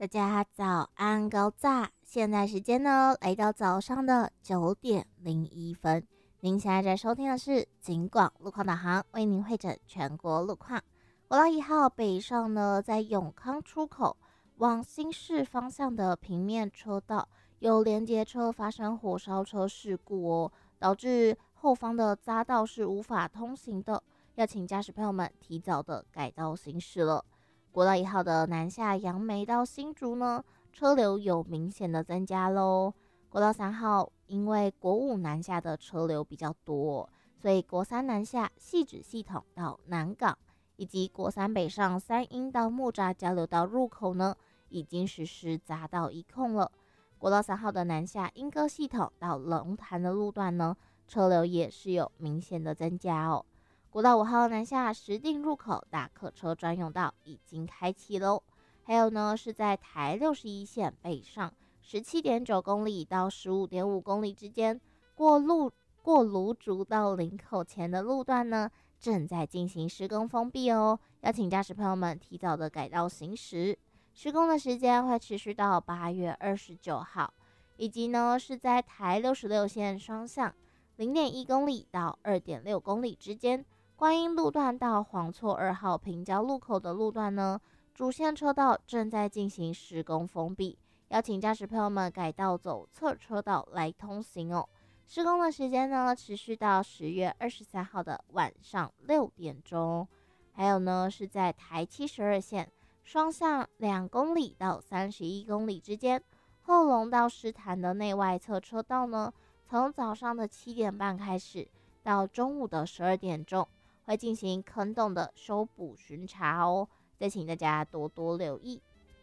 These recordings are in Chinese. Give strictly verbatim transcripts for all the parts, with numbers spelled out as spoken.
大家早安高炸，现在时间呢来到早上的九点零一分。您现在在收听的是警广路况导航，为您会诊全国路况。国道一号北上呢，在永康出口往新市方向的平面车道，有连接车发生火烧车事故哦，导致后方的匝道是无法通行的，要请驾驶朋友们提早的改道行驶了。国道一号的南下杨梅到新竹呢，车流有明显的增加喽。国道三号因为国五南下的车流比较多，所以国三南下汐止系统到南港，以及国三北上三鹰到木栅交流道入口呢，已经实施匝道一控了。国道三号的南下莺歌系统到龙潭的路段呢，车流也是有明显的增加哦。国道五号南下石碇入口大客车专用道已经开启喽，还有呢是在台六十一线北上十七点九公里到十五点五公里之间，过路过芦竹到林口前的路段呢，正在进行施工封闭哦，要请驾驶朋友们提早的改道行驶。施工的时间会持续到八月二十九号，以及呢是在台六十六线双向零点一公里到二点六公里之间。观音路段到黄厝二号平交路口的路段呢，主线车道正在进行施工封闭，邀请驾驶朋友们改道走侧车道来通行哦。施工的时间呢，持续到十月二十三号的晚上六点钟。还有呢，是在台七十二线双向两公里到三十一公里之间，后龙到狮潭的内外侧车道呢，从早上的七点半开始，到中午的十二点钟。会进行坑洞的修补巡查哦，再请大家多多留意。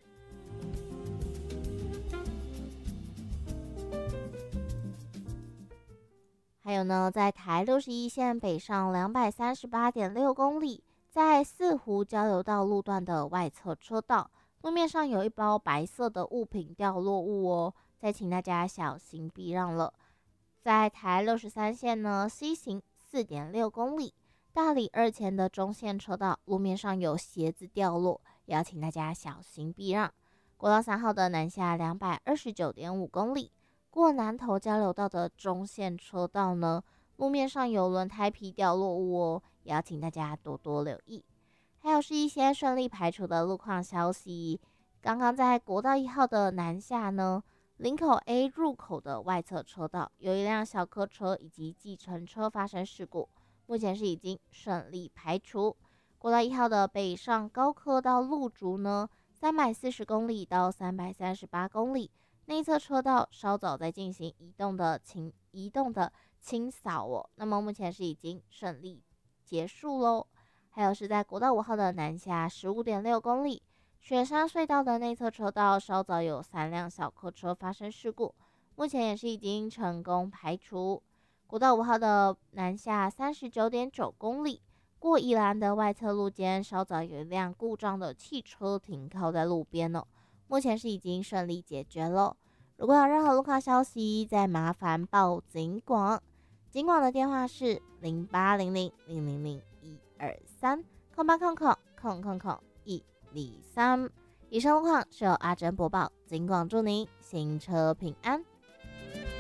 还有呢，在台六十一线北上两百三十八点六公里，在四湖交流道路段的外侧车道，路面上有一包白色的物品掉落物哦，再请大家小心避让了。在台六十三线呢，西行四点六公里。大里二前的中线车道路面上有鞋子掉落，也要请大家小心避让。国道三号的南下两百二十九点五公里，过南投交流道的中线车道呢，路面上有轮胎皮掉落物哦，也要请大家多多留意。还有是一些顺利排除的路况消息，刚刚在国道一号的南下呢，林口 A 入口的外侧车道有一辆小客车以及计程车发生事故。目前是已经顺利排除。国道一号的北上高科到路竹呢，三百四十公里到三百三十八公里，内侧车道稍早在进行移动的清移动的清扫哦。那么目前是已经顺利结束喽。还有是在国道五号的南下十五点六公里，雪山隧道的内侧车道稍早有三辆小客车发生事故，目前也是已经成功排除。国道五号的南下三十九点九公里，过宜兰的外侧路肩稍早有一辆故障的汽车停靠在路边哦，目前是已经顺利解决了。如果有任何路况消息，再麻烦报警广，警广的电话是零八零零零零零一二三空八空空空空空一零三。以上路况是由阿珍播报，警广祝您行车平安。